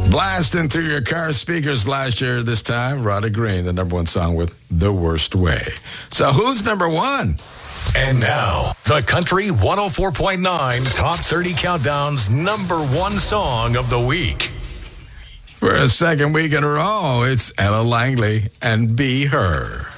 Blasting through your car speakers last year this time, Roddy Green, the number one song with The Worst Way. So who's number one? And now, the Country 104.9 Top 30 Countdown's number one song of the week. For a second week in a row, it's Ella Langley and Be Her.